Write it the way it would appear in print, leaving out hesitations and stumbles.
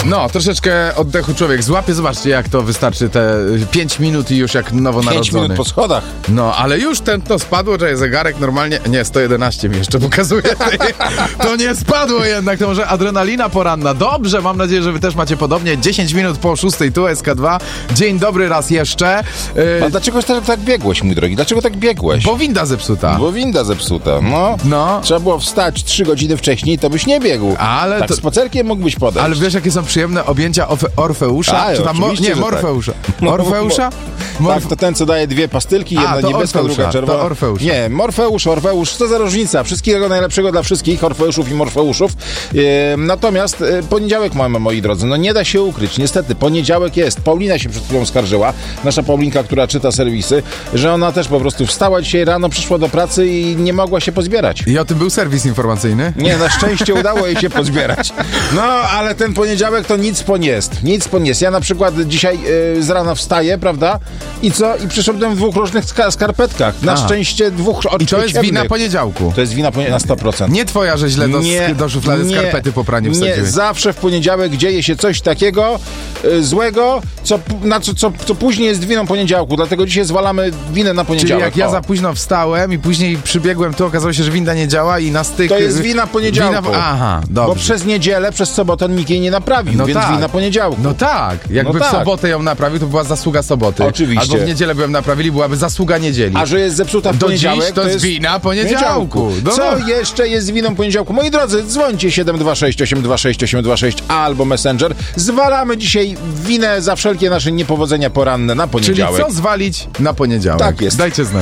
No, troszeczkę oddechu człowiek złapie. Zobaczcie, jak to wystarczy te 5 minut i już jak 5 nowonarodzony. minut po schodach. No, ale już tętno spadło, że zegarek normalnie... Nie, 111 mi jeszcze pokazuje. To nie spadło jednak, to może adrenalina poranna. Dobrze, mam nadzieję, że wy też macie podobnie. 10 minut po 6, tu SK2. Dzień dobry raz jeszcze. A dlaczego tak biegłeś, mój drogi? Dlaczego tak biegłeś? Bo winda zepsuta. Bo winda zepsuta. No. Trzeba było wstać 3 godziny wcześniej, to byś nie biegł. Ale tak to... spacerkiem mógłbyś podejść. Ale wiesz, jakie są przyjemne objęcia Orfeusza? Czy tam Morfeusza? Morfeusza? Tak, to ten, co daje 2 pastylki, jedna niebieska, druga czerwona. To Orfeusz. Nie, Orfeusz, co za różnica? Wszystkiego najlepszego dla wszystkich Orfeuszów i Morfeuszów. Natomiast poniedziałek mamy, moi drodzy, no nie da się ukryć, niestety, poniedziałek jest. Paulina się przed chwilą skarżyła, nasza Paulinka, która czyta serwisy, że ona też po prostu wstała dzisiaj rano, przyszła do pracy i nie mogła się pozbierać. I o tym był serwis informacyjny? Nie, na szczęście udało jej się pozbierać. No, ale ten poniedziałek to nic po nie jest. Nic po nie jest. Ja na przykład dzisiaj z rana wstaję, prawda? I co? I przyszedłem w 2 różnych skarpetkach. Na szczęście 2 I to jest wina poniedziałku. To jest wina na 100%. Nie twoja, że źle do szuflady skarpety po praniu wsadziłeś. Nie, zawsze w poniedziałek dzieje się coś takiego złego, co później jest winą poniedziałku. Dlatego dzisiaj zwalamy winę na poniedziałek. Czyli jak ja za późno wstałem i później przybiegłem tu, okazało się, że winda nie działa i na styk... To jest wina poniedziałku. Aha, dobrze. Bo przez niedzielę, przez sobotę nikt jej nie naprawił, więc wina poniedziałku. No tak. Jakby w sobotę ją naprawił, to była zasługa soboty. Oczywiście. Albo w niedzielę byłem naprawili, byłaby zasługa niedzieli. A że jest zepsuta w poniedziałek, to jest wina poniedziałku. Co jeszcze jest winą poniedziałku? Moi drodzy, dzwońcie 726 826 826 albo Messenger. Zwalamy dzisiaj winę za wszelkie nasze niepowodzenia poranne na poniedziałek. Czyli co zwalić na poniedziałek? Tak jest. Dajcie znać.